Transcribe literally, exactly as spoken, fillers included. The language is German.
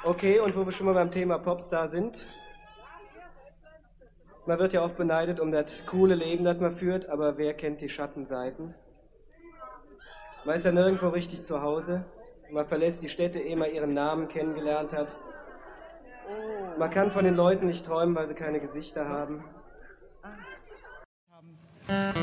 Okay, und wo wir schon mal beim Thema Popstar sind. Man wird ja oft beneidet um das coole Leben, das man führt, aber wer kennt die Schattenseiten? Man ist ja nirgendwo richtig zu Hause. Man verlässt die Städte, ehe man ihren Namen kennengelernt hat. Man kann von den Leuten nicht träumen, weil sie keine Gesichter haben.